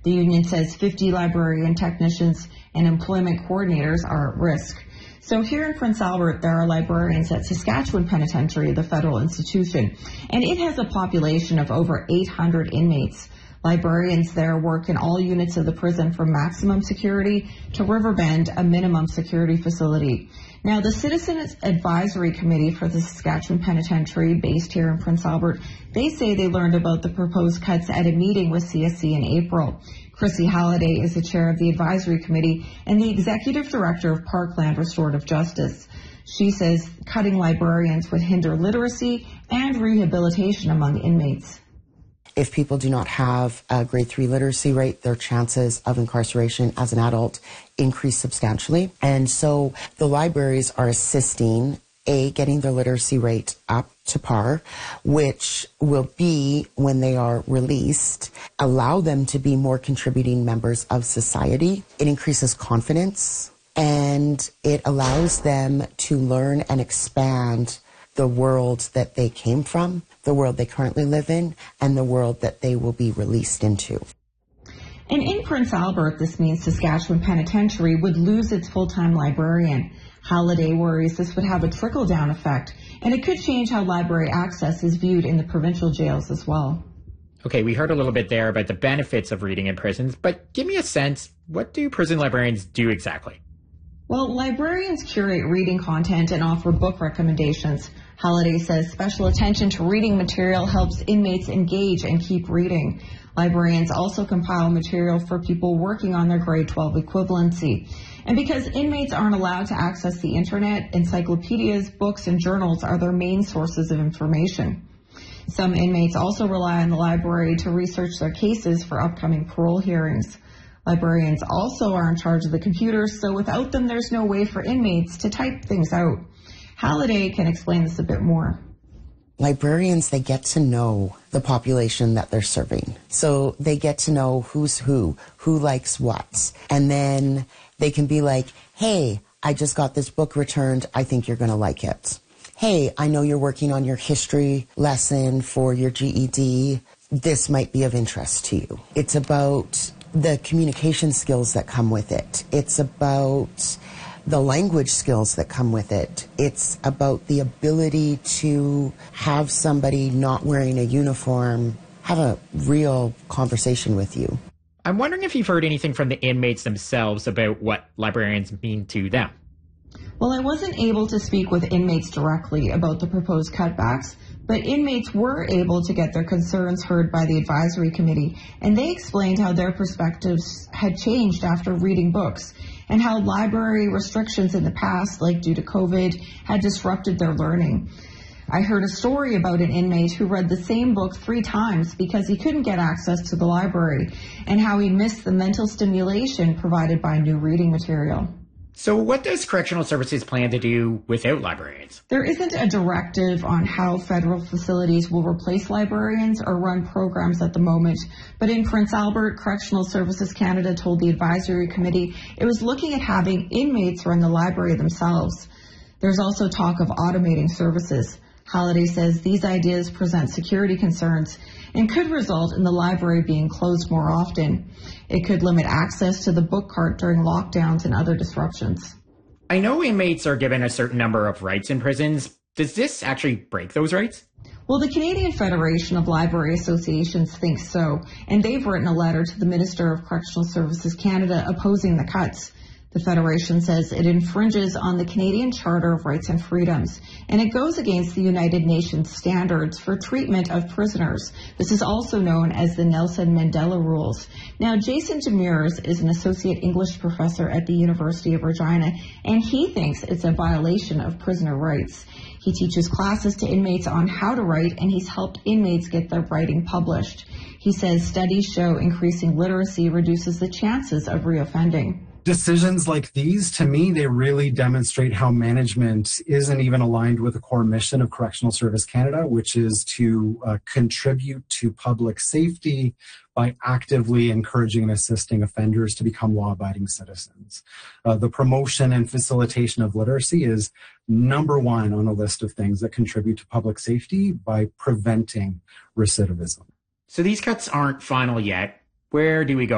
The union says 50 librarian technicians and employment coordinators are at risk. So here in Prince Albert, there are librarians at Saskatchewan Penitentiary, the federal institution, and it has a population of over 800 inmates. Librarians there work in all units of the prison from maximum security to Riverbend, a minimum security facility. Now, the Citizens Advisory Committee for the Saskatchewan Penitentiary, based here in Prince Albert, they say they learned about the proposed cuts at a meeting with CSC in April. Chrissy Halliday is the chair of the advisory committee and the executive director of Parkland Restorative Justice. She says cutting librarians would hinder literacy and rehabilitation among inmates. If people do not have a grade 3 literacy rate, their chances of incarceration as an adult increase substantially. And so the libraries are assisting, getting their literacy rate up to par, which will be, when they are released, allow them to be more contributing members of society. It increases confidence, and it allows them to learn and expand the world that they came from, the world they currently live in, and the world that they will be released into. And in Prince Albert, this means Saskatchewan Penitentiary would lose its full-time librarian. Halliday worries this would have a trickle-down effect, and it could change how library access is viewed in the provincial jails as well. Okay, we heard a little bit there about the benefits of reading in prisons, but give me a sense, what do prison librarians do exactly? Well, librarians curate reading content and offer book recommendations. Halliday says special attention to reading material helps inmates engage and keep reading. Librarians also compile material for people working on their grade 12 equivalency. And because inmates aren't allowed to access the internet, encyclopedias, books, and journals are their main sources of information. Some inmates also rely on the library to research their cases for upcoming parole hearings. Librarians also are in charge of the computers, so without them, there's no way for inmates to type things out. Halliday can explain this a bit more. Librarians, they get to know the population that they're serving. So they get to know who's who likes what. And then they can be like, hey, I just got this book returned. I think you're going to like it. Hey, I know you're working on your history lesson for your GED. This might be of interest to you. It's about the communication skills that come with it. It's about the language skills that come with it. It's about the ability to have somebody not wearing a uniform have a real conversation with you. I'm wondering if you've heard anything from the inmates themselves about what librarians mean to them. Well, I wasn't able to speak with inmates directly about the proposed cutbacks, but inmates were able to get their concerns heard by the advisory committee, and they explained how their perspectives had changed after reading books, and how library restrictions in the past, like due to COVID, had disrupted their learning. I heard a story about an inmate who read the same book 3 times because he couldn't get access to the library, and how he missed the mental stimulation provided by new reading material. So what does Correctional Services plan to do without librarians? There isn't a directive on how federal facilities will replace librarians or run programs at the moment, but in Prince Albert, Correctional Services Canada told the advisory committee it was looking at having inmates run the library themselves. There's also talk of automating services. Halliday says these ideas present security concerns and could result in the library being closed more often. It could limit access to the book cart during lockdowns and other disruptions. I know inmates are given a certain number of rights in prisons. Does this actually break those rights? Well, the Canadian Federation of Library Associations thinks so, and they've written a letter to the Minister of Correctional Services Canada opposing the cuts. The Federation says it infringes on the Canadian Charter of Rights and Freedoms, and it goes against the United Nations standards for treatment of prisoners. This is also known as the Nelson Mandela Rules. Now, Jason Demers is an associate English professor at the University of Regina, and he thinks it's a violation of prisoner rights. He teaches classes to inmates on how to write, and he's helped inmates get their writing published. He says studies show increasing literacy reduces the chances of reoffending. Decisions like these, to me, they really demonstrate how management isn't even aligned with the core mission of Correctional Service Canada, which is to contribute to public safety by actively encouraging and assisting offenders to become law-abiding citizens. The promotion and facilitation of literacy is number 1 on a list of things that contribute to public safety by preventing recidivism. So these cuts aren't final yet. Where do we go